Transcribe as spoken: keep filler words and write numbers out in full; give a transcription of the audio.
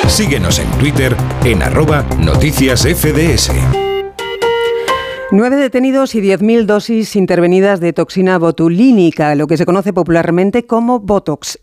Síguenos en Twitter en arroba noticias F D S. Nueve detenidos y diez mil dosis intervenidas de toxina botulínica, lo que se conoce popularmente como Botox.